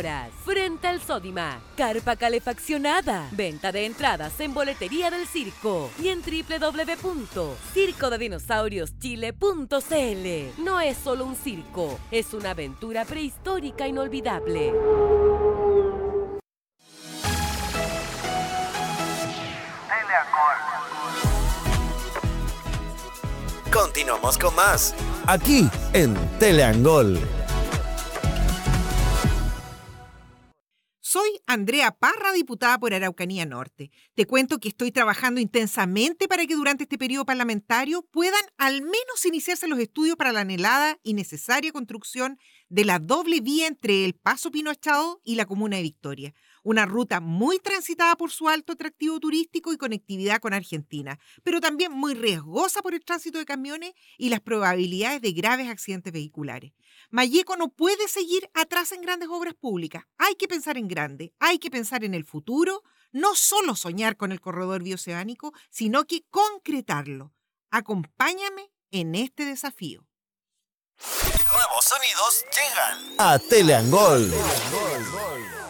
horas. Frente al Sódima. Carpa calefaccionada. Venta de entradas en Boletería del Circo y en www.circodedinosaurioschile.cl. No es solo un circo, es una aventura prehistórica inolvidable. Continuamos con más, aquí en Teleangol. Soy Andrea Parra, diputada por Araucanía Norte. Te cuento que estoy trabajando intensamente para que durante este periodo parlamentario puedan al menos iniciarse los estudios para la anhelada y necesaria construcción de la doble vía entre el Paso Pinochado y la comuna de Victoria. Una ruta muy transitada por su alto atractivo turístico y conectividad con Argentina, pero también muy riesgosa por el tránsito de camiones y las probabilidades de graves accidentes vehiculares. Malleco no puede seguir atrás en grandes obras públicas. Hay que pensar en grande, hay que pensar en el futuro, no solo soñar con el corredor bioceánico, sino que concretarlo. Acompáñame en este desafío. Nuevos sonidos llegan a Teleangol.